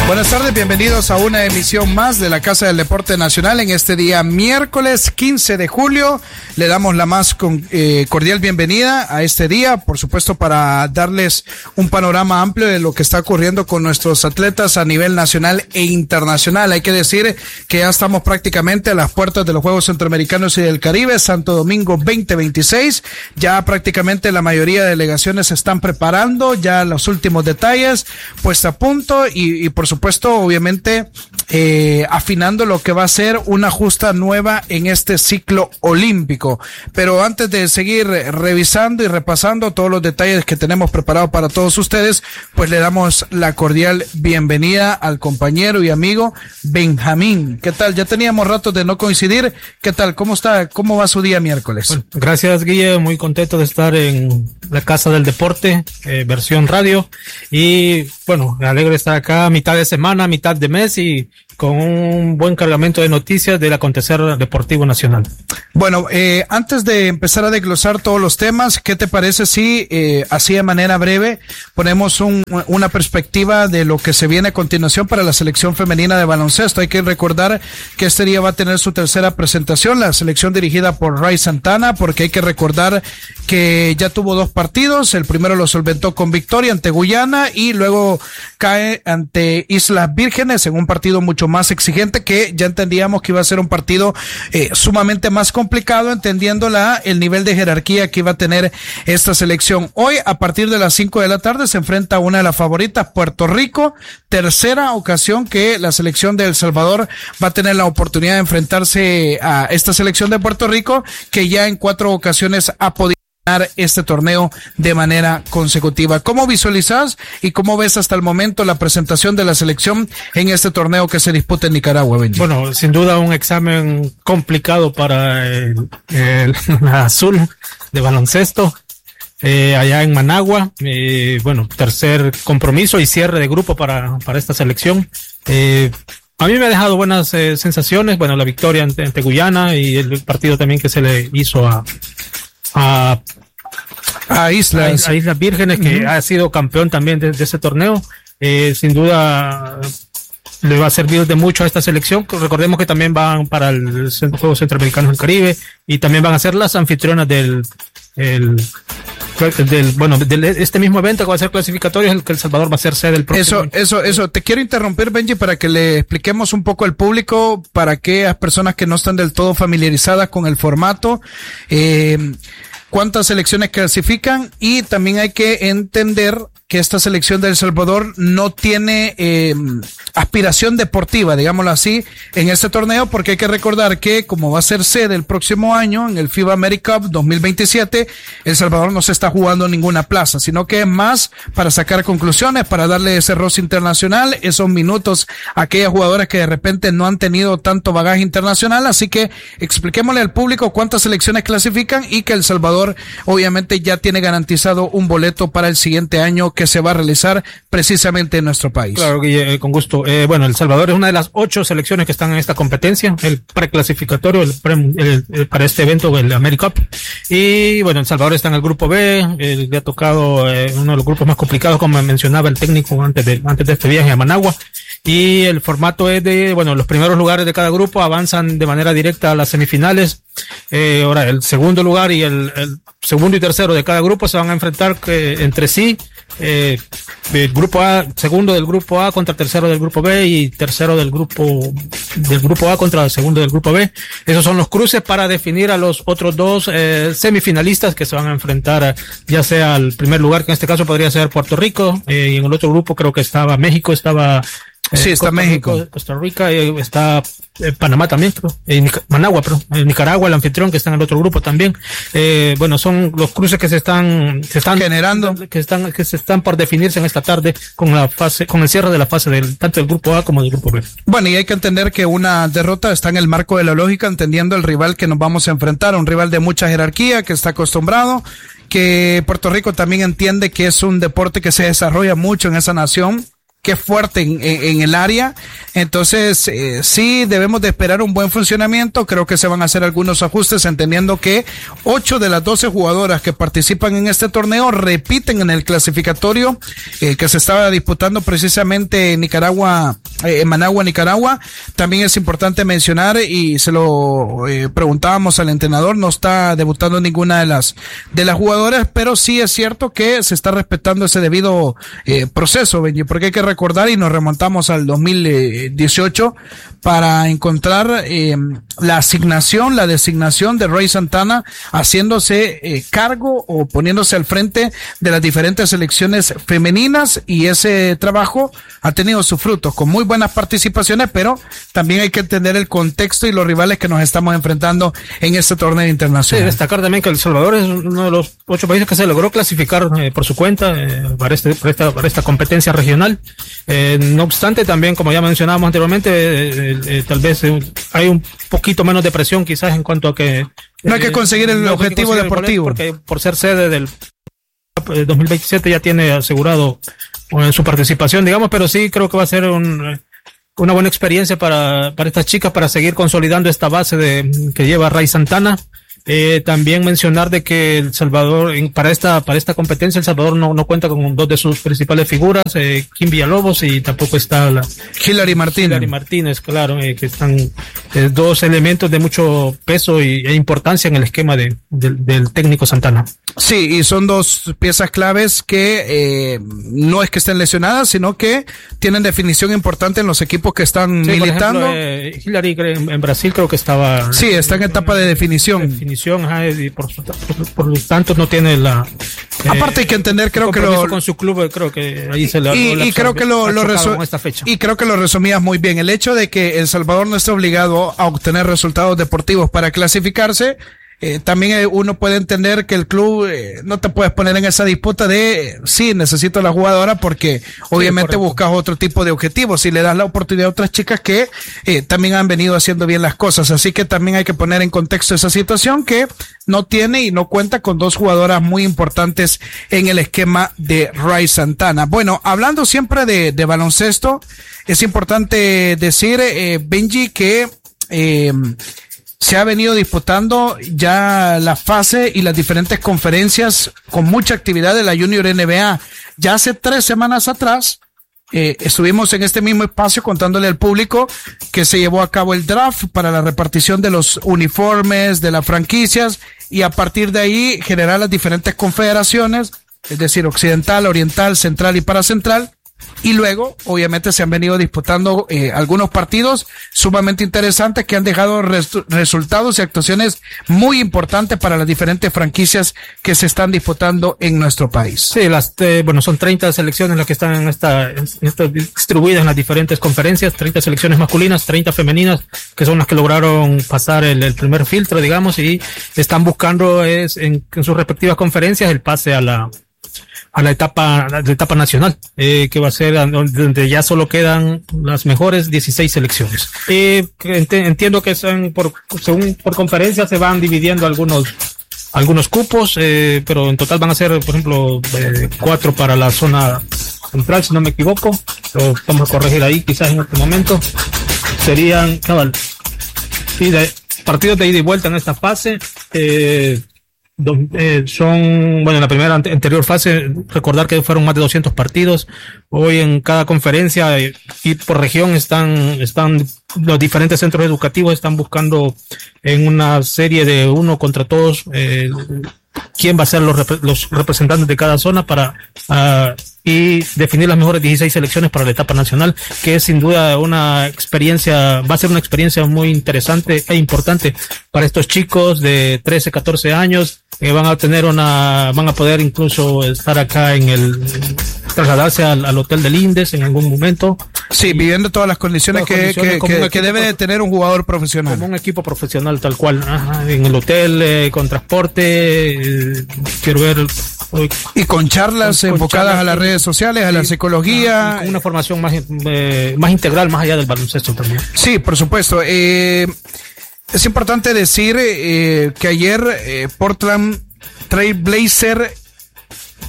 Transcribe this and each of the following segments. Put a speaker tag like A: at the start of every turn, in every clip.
A: Buenas tardes, bienvenidos a una emisión más de la Casa del Deporte Nacional en este día miércoles 15 de julio. Le damos la más cordial bienvenida a este día, por supuesto para darles un panorama amplio de lo que está ocurriendo con nuestros atletas a nivel nacional e internacional. Hay que decir que ya estamos prácticamente a las puertas de los Juegos Centroamericanos y del Caribe, Santo Domingo 2026. Ya prácticamente la mayoría de delegaciones se están preparando, ya los últimos detalles puesta a punto y por supuesto, obviamente, afinando lo que va a ser una justa nueva en este ciclo olímpico. Pero antes de seguir revisando y repasando todos los detalles que tenemos preparados para todos ustedes, pues le damos la cordial bienvenida al compañero y amigo Benjamín. ¿Qué tal? Ya teníamos ratos de no coincidir. ¿Qué tal? ¿Cómo está? ¿Cómo va su día miércoles?
B: Bueno, gracias, Guille. Muy contento de estar en la Casa del Deporte, versión radio. Y bueno, me alegro de estar acá a mitad de semana, mitad de mes y con un buen cargamento de noticias del acontecer deportivo nacional.
A: Bueno, antes de empezar a desglosar todos los temas, ¿qué te parece si así de manera breve ponemos una perspectiva de lo que se viene a continuación para la selección femenina de baloncesto? Hay que recordar que este día va a tener su tercera presentación, la selección dirigida por Ray Santana, porque hay que recordar que ya tuvo 2 partidos, el primero lo solventó con victoria ante Guyana y luego cae ante Islas Vírgenes en un partido mucho más exigente, que ya entendíamos que iba a ser un partido sumamente más complicado, entendiendo el nivel de jerarquía que iba a tener esta selección. Hoy, a partir de las 5 de la tarde, se enfrenta a una de las favoritas, Puerto Rico, tercera ocasión que la selección de El Salvador va a tener la oportunidad de enfrentarse a esta selección de Puerto Rico, que ya en 4 ocasiones ha podido ganar este torneo de manera consecutiva. ¿Cómo visualizas y cómo ves hasta el momento la presentación de la selección en este torneo que se disputa en Nicaragua, Benji?
B: Bueno, sin duda un examen complicado para el azul de baloncesto allá en Managua. Bueno, tercer compromiso y cierre de grupo para esta selección. A mí me ha dejado buenas sensaciones. Bueno, la victoria ante Guyana y el partido también que se le hizo a Islas Vírgenes, que ha sido campeón también de ese torneo. Sin duda le va a servir de mucho a esta selección. Recordemos que también van para el Juegos Centroamericanos del Caribe y también van a ser las anfitrionas de este mismo evento que va a ser clasificatorio, es el que El Salvador va a ser sede el próximo.
A: Eso. Te quiero interrumpir, Benji, para que le expliquemos un poco al público, para aquellas personas que no están del todo familiarizadas con el formato, cuántas selecciones clasifican, y también hay que entender que esta selección de El Salvador no tiene aspiración deportiva, digámoslo así, en este torneo, porque hay que recordar que como va a ser sede el próximo año en el FIBA AmeriCup 2027, El Salvador no se está jugando ninguna plaza, sino que es más para sacar conclusiones, para darle ese roce internacional, esos minutos a aquellas jugadoras que de repente no han tenido tanto bagaje internacional. Así que expliquémosle al público cuántas selecciones clasifican y que El Salvador obviamente ya tiene garantizado un boleto para el siguiente año que se va a realizar precisamente en nuestro país.
B: Claro, Guille, con gusto. Bueno, El Salvador es una de las 8 selecciones que están en esta competencia, el preclasificatorio para este evento, el AmeriCup. Y bueno, El Salvador está en el grupo B, le ha tocado uno de los grupos más complicados, como mencionaba el técnico antes de este viaje a Managua. Y el formato es los primeros lugares de cada grupo avanzan de manera directa a las semifinales. Ahora, el segundo lugar y el segundo y tercero de cada grupo se van a enfrentar entre sí. El grupo A, segundo del grupo A contra tercero del grupo B y tercero del grupo A contra el segundo del grupo B. Esos son los cruces para definir a los otros 2 semifinalistas que se van a enfrentar, ya sea al primer lugar, que en este caso podría ser Puerto Rico, y en el otro grupo creo que estaba México,
A: sí, está México,
B: Costa Rica, está Panamá también, Managua, Nicaragua, el anfitrión, que está en el otro grupo también. Son los cruces que se están
A: generando,
B: que se están por definirse en esta tarde con el cierre de la fase tanto del grupo A como del grupo B.
A: Bueno, y hay que entender que una derrota está en el marco de la lógica, entendiendo el rival que nos vamos a enfrentar, un rival de mucha jerarquía que está acostumbrado, que Puerto Rico también entiende que es un deporte que se desarrolla mucho en esa nación. es fuerte en el área. Entonces, sí debemos de esperar un buen funcionamiento. Creo que se van a hacer algunos ajustes, entendiendo que 8 de las 12 jugadoras que participan en este torneo repiten en el clasificatorio que se estaba disputando precisamente en Nicaragua, en Managua, Nicaragua. También es importante mencionar, y se lo preguntábamos al entrenador, no está debutando ninguna de las jugadoras, pero sí es cierto que se está respetando ese debido proceso, Benji, porque hay que recordar, y nos remontamos al 2018 para encontrar la designación de Ray Santana haciéndose cargo o poniéndose al frente de las diferentes selecciones femeninas, y ese trabajo ha tenido sus frutos con muy buenas participaciones, pero también hay que entender el contexto y los rivales que nos estamos enfrentando en este torneo internacional.
B: Sí, destacar también que El Salvador es uno de los 8 países que se logró clasificar por su cuenta para esta competencia regional. No obstante, también, como ya mencionábamos anteriormente, tal vez hay un poquito menos de presión quizás en cuanto a que
A: no hay que conseguir el objetivo deportivo,
B: porque por ser sede del 2027 ya tiene asegurado su participación, digamos, pero sí creo que va a ser una buena experiencia para estas chicas, para seguir consolidando esta base que lleva Ray Santana. También mencionar de que El Salvador, para esta competencia, El Salvador no cuenta con 2 de sus principales figuras, Kim Villalobos, y tampoco está
A: Hilary
B: Martínez, claro, que están 2 elementos de mucho peso e importancia en el esquema del técnico Santana.
A: Sí, y son 2 piezas claves que no es que estén lesionadas, sino que tienen definición importante en los equipos que están militando.
B: Por ejemplo, Hilary en Brasil creo que estaba...
A: Sí, está en etapa de definición.
B: Y por lo tanto no tiene la...
A: Aparte hay que entender, creo que
B: con su club, creo que ahí se le
A: y creo que creo que lo resumías muy bien. El hecho de que El Salvador no esté obligado a obtener resultados deportivos para clasificarse, también uno puede entender que el club no te puedes poner en esa disputa de sí, necesito a la jugadora, porque obviamente buscas otro tipo de objetivos, si le das la oportunidad a otras chicas que también han venido haciendo bien las cosas. Así que también hay que poner en contexto esa situación, que no tiene y no cuenta con 2 jugadoras muy importantes en el esquema de Ray Santana. Bueno, hablando siempre de baloncesto, es importante decir, Benji, que se ha venido disputando ya la fase y las diferentes conferencias con mucha actividad de la Junior NBA. Ya hace 3 semanas atrás estuvimos en este mismo espacio contándole al público que se llevó a cabo el draft para la repartición de los uniformes, de las franquicias, y a partir de ahí generar las diferentes confederaciones, es decir, occidental, oriental, central y paracentral. Y luego, obviamente, se han venido disputando algunos partidos sumamente interesantes que han dejado resultados y actuaciones muy importantes para las diferentes franquicias que se están disputando en nuestro país.
B: Sí, son 30 selecciones las que están distribuidas en las diferentes conferencias, 30 selecciones masculinas, 30 femeninas, que son las que lograron pasar el primer filtro, digamos, y están buscando en sus respectivas conferencias el pase a la etapa nacional, que va a ser donde ya solo quedan las mejores 16 selecciones. Entiendo que por conferencia se van dividiendo algunos cupos, pero en total van a ser, por ejemplo, 4 para la zona central, si no me equivoco. Lo vamos a corregir ahí, quizás en este momento. Serían, partidos de ida y vuelta en esta fase. En la primera anterior fase, recordar que fueron más de 200 partidos. Hoy en cada conferencia y por región están los diferentes centros educativos están buscando en una serie de 1 contra todos quién va a ser los representantes de cada zona y definir las mejores 16 selecciones para la etapa nacional, que es sin duda va a ser una experiencia muy interesante e importante para estos chicos de 13, 14 años, que van a poder incluso estar acá trasladarse al hotel del Indes en algún momento. Sí,
A: viviendo todas las condiciones que debe de tener un jugador profesional.
B: Como un equipo profesional, tal cual. En el hotel, con transporte, quiero ver.
A: Y con charlas enfocadas a las redes sociales, a la psicología.
B: Con una formación más integral, más allá del baloncesto también.
A: Sí, por supuesto. Es importante decir que ayer Portland Trail Blazer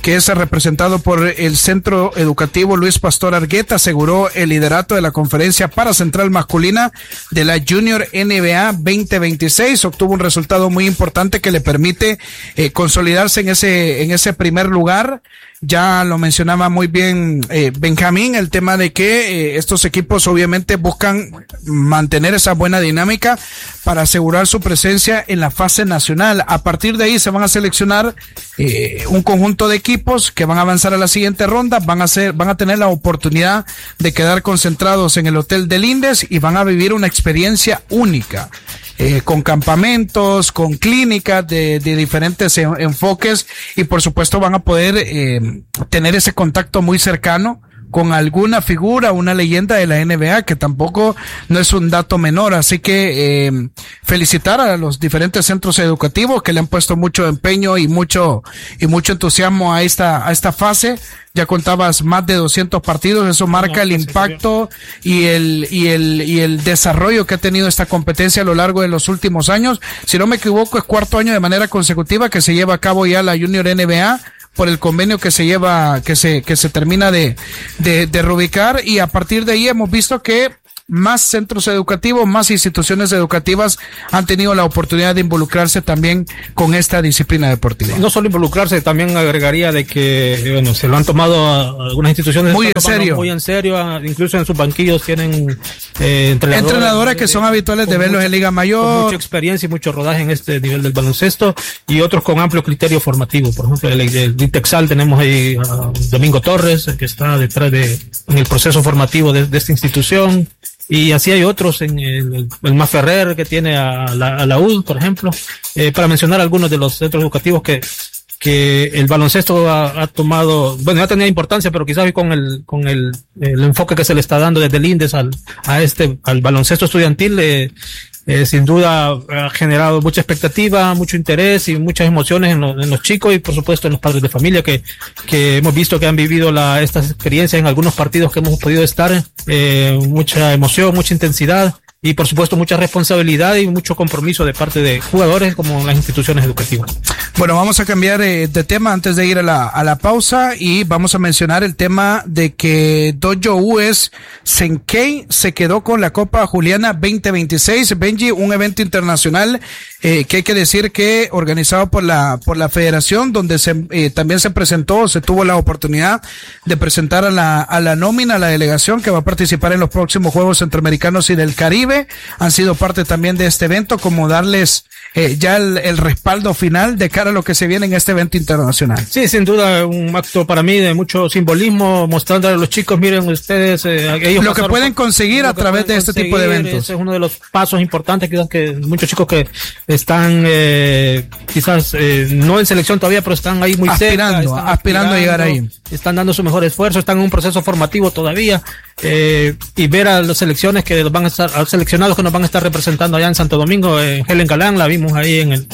A: que es representado por el Centro Educativo Luis Pastor Argueta, aseguró el liderato de la conferencia para central masculina de la Junior NBA 2026. Obtuvo un resultado muy importante que le permite consolidarse en ese primer lugar. Ya lo mencionaba muy bien Benjamín, el tema de que estos equipos obviamente buscan mantener esa buena dinámica para asegurar su presencia en la fase nacional. A partir de ahí se van a seleccionar un conjunto de equipos que van a avanzar a la siguiente ronda, van a tener la oportunidad de quedar concentrados en el Hotel del Indes y van a vivir una experiencia única. Con campamentos, con clínicas de diferentes enfoques, y por supuesto van a poder tener ese contacto muy cercano con alguna figura, una leyenda de la NBA, que tampoco no es un dato menor. Así que felicitar a los diferentes centros educativos que le han puesto mucho empeño y mucho entusiasmo a esta fase. Ya contabas más de 200 partidos, eso marca el impacto y el desarrollo que ha tenido esta competencia a lo largo de los últimos años. Si no me equivoco, es cuarto año de manera consecutiva que se lleva a cabo ya la Junior NBA por el convenio que se lleva, que se termina de reubicar, y a partir de ahí hemos visto que más centros educativos, más instituciones educativas han tenido la oportunidad de involucrarse también con esta disciplina deportiva.
B: No solo involucrarse, también agregaría de que, bueno, se lo han tomado algunas instituciones
A: muy en
B: serio, incluso en sus banquillos tienen
A: entrenadoras que son habituales de verlos en Liga Mayor.
B: Con mucha experiencia y mucho rodaje en este nivel del baloncesto, y otros con amplio criterio formativo. Por ejemplo, el Ditexal, tenemos ahí a Domingo Torres, que está detrás en el proceso formativo de esta institución. Y así hay otros, en el Más Ferrer, que tiene a la UD, por ejemplo, para mencionar algunos de los centros educativos que el baloncesto ha tomado, bueno, ya tenía importancia, pero quizás hoy con el enfoque que se le está dando desde el INDES al baloncesto estudiantil, sin duda ha generado mucha expectativa, mucho interés y muchas emociones en los chicos, y por supuesto en los padres de familia que hemos visto que han vivido estas experiencias en algunos partidos que hemos podido estar. Mucha emoción, mucha intensidad y por supuesto mucha responsabilidad y mucho compromiso de parte de jugadores como las instituciones educativas.
A: Bueno, vamos a cambiar de tema antes de ir a la pausa, y vamos a mencionar el tema de que Dojo US Senkei se quedó con la Copa Juliana 2026. Benji, un evento internacional que hay que decir que organizado por la federación, donde también se tuvo la oportunidad de presentar a la nómina, a la delegación que va a participar en los próximos Juegos Centroamericanos y del Caribe. Han sido parte también de este evento, como darles ya el respaldo final de cara a lo que se viene en este evento internacional.
B: Sí, sin duda un acto para mí de mucho simbolismo, mostrando a los chicos, miren ustedes, ellos
A: lo que pueden conseguir a través de este tipo de eventos.
B: Ese es uno de los pasos importantes, quizás, que muchos chicos que están quizás no en selección todavía, pero están ahí muy
A: aspirando a llegar ahí.
B: Están dando su mejor esfuerzo, están en un proceso formativo todavía, y ver a las selecciones que van a estar, a seleccionados que nos van a estar representando allá en Santo Domingo. Helen Galán la vimos ahí en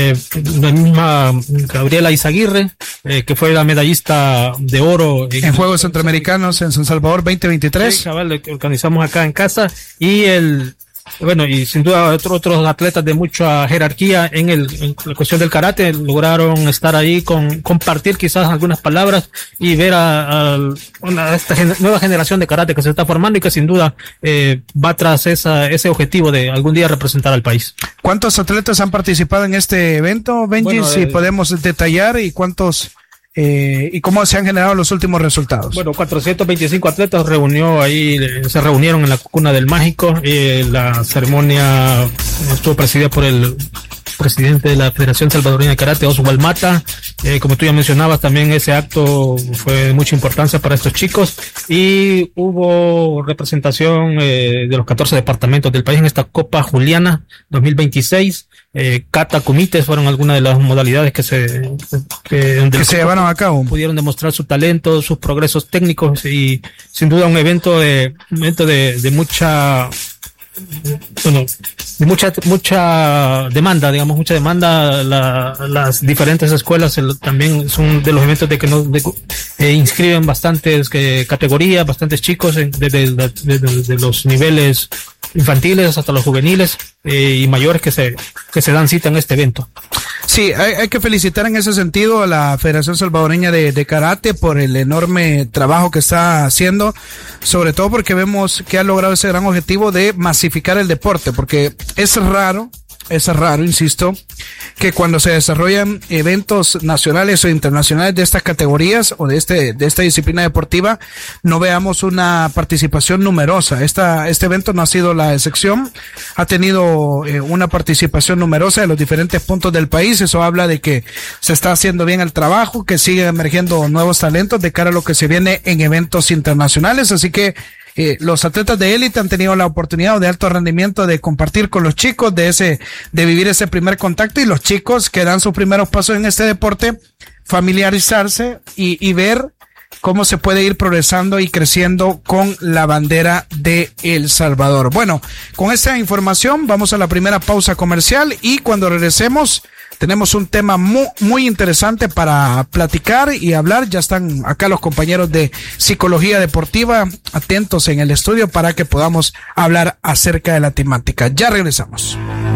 B: la misma Gabriela Izaguirre, que fue la medallista de oro
A: en Juegos Centroamericanos en San Salvador 2023.
B: Sí, cabal, que organizamos acá en casa, y y sin duda otros atletas de mucha jerarquía en la cuestión del karate lograron estar ahí, compartir quizás algunas palabras y ver a esta nueva generación de karate que se está formando y que sin duda va tras ese objetivo de algún día representar al país.
A: ¿Cuántos atletas han participado en este evento, Benji? Si podemos detallar, y cuántos y cómo se han generado los últimos resultados.
B: Bueno, 425 atletas se reunieron en la Cuna del Mágico. La ceremonia estuvo presidida por el presidente de la Federación Salvadoreña de Karate, Oswald Mata. Como tú ya mencionabas, también ese acto fue de mucha importancia para estos chicos, y hubo representación de los 14 departamentos del país en esta Copa Juliana 2026. Kata, comités fueron algunas de las modalidades que se
A: llevaron a cabo.
B: Pudieron demostrar su talento, sus progresos técnicos, y sin duda un evento de mucha demanda, las diferentes escuelas también son de los eventos de que inscriben bastantes categorías, bastantes chicos desde los niveles infantiles hasta los juveniles y mayores que se dan cita en este evento.
A: Sí, hay que felicitar en ese sentido a la Federación Salvadoreña de Karate por el enorme trabajo que está haciendo, sobre todo porque vemos que ha logrado ese gran objetivo de masificar el deporte, porque es raro, insisto, que cuando se desarrollan eventos nacionales o internacionales de estas categorías o de esta disciplina deportiva, no veamos una participación numerosa. Este evento no ha sido la excepción, ha tenido una participación numerosa de los diferentes puntos del país. Eso habla de que se está haciendo bien el trabajo, que siguen emergiendo nuevos talentos de cara a lo que se viene en eventos internacionales, así que los atletas de élite han tenido la oportunidad de alto rendimiento de compartir con los chicos, de vivir ese primer contacto, y los chicos que dan sus primeros pasos en este deporte, familiarizarse y ver cómo se puede ir progresando y creciendo con la bandera de El Salvador. Bueno, con esta información vamos a la primera pausa comercial y cuando regresemos tenemos un tema muy interesante para platicar y hablar. Ya están acá los compañeros de Psicología Deportiva atentos en el estudio para que podamos hablar acerca de la temática. Ya regresamos.